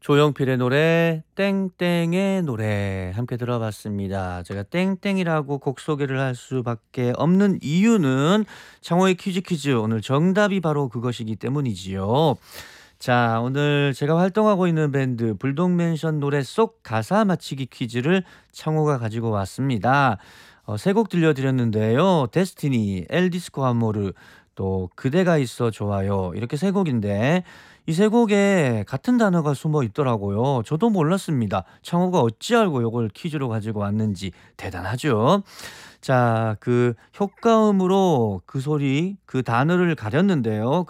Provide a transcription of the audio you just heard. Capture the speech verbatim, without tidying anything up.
조용필의 노래 땡땡의 노래 함께 들어봤습니다. 제가 땡땡이라고 곡 소개를 할 수밖에 없는 이유는 창호의 퀴즈 퀴즈 오늘 정답이 바로 그것이기 때문이지요. 자, 오늘 제가 활동하고 있는 밴드 불독맨션 노래 속 가사 맞히기 퀴즈를 창호가 가지고 왔습니다. 어, 세 곡 들려드렸는데요. 데스티니, 엘디스코 아모르, 또 그대가 있어 좋아요. 이렇게 세 곡인데 이 세 곡에 같은 단어가 숨어 있더라고요. 저도 몰랐습니다. 창호가 어찌 알고 이걸 퀴즈로 가지고 왔는지 대단하죠. 자, 그 효과음으로 그 소리, 그 단어를 가렸는데요.